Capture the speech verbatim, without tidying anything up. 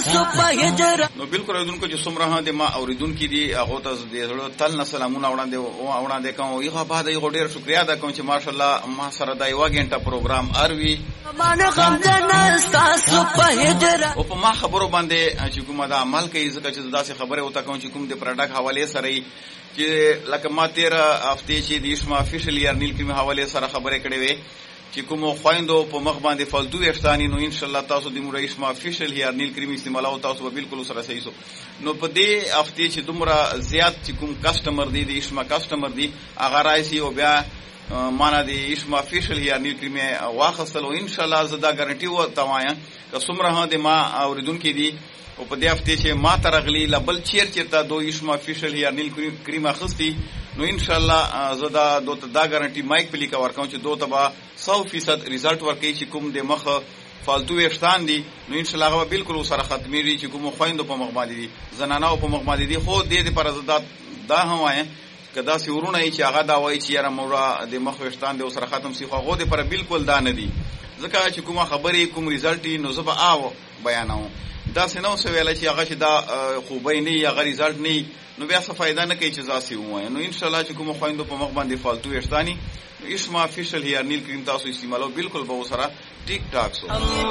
تاسو په هجر نو بالکل اوریدونکو چې څومره د ما اوریدونکو دي هغه ته د زړه تل نه سلامونه وړاندې وړاندې کوم یو بعد یو ډیر شکریا ادا کوم چې ماشاءالله ما سره دا یو غنټه پروګرام اروي باندې غم جن تاسو په هجر او په ما خبرو باندې چې کومه دا عمل کوي ځکه چې داسې خبره وتا کوم چې کوم د پروډکټ حواله سره چې لکه ما تیر هفته چې د اسما افیشل یار نیل کې حواله سره خبره کړې وې چې کوم خويندو په مخ باندې فالتو وشتانی نو ان شاء الله تاسو د مور اسما افیشل یار نیل کریم استعمال او تاسو بالکل سره صحیح سو نو په دې هفته چې دومره زیات چې کوم کسٹمر دي د اسما کسٹمر دي هغه راځي او بیا معنا د اسما افیشل یار نیل کریم واخصل او ان شاء الله زدا ګارانټي و توایا که څومره د ما اوریدونکو دي او په دې هفته چې ما ترغلی لبل چیر چیرته دو اسما افیشل یار نیل کریم اخستی نو ان شاء الله زدا دوت دا ګارانټي مایک پلی کا ورکوم چې دوت با سو فیصد ریزلټ ورکړي چې کوم د مخ فالتو وشتان دي نو ان شاء الله هغه بالکل سره ختميږي چې کوم خويندو په مخ باندې دي زنانو په مخ باندې دي خو دې د پر زدا دا هم وایي کدا سی ورونه چې هغه دا وایي چې یاره مورا د مخ وشتان دي سره ختم سی خو هغه د پر بالکل دا نه دي ځکه چې کومه خبرې کوم ریزلټ نو زب آو بیاناو دا سينو سویل چې هغه چې دا خوبې نه یا غری رزلټ نه نو بیا څه فائدہ نه کوي چې ځاسي وای نو ان شاء الله چې کوم خويندو په مخ باندې فالتو وشتانی اسما افیشل هیر نیل کریم تاسو استعمالو بالکل به سره ټیک ټاک سو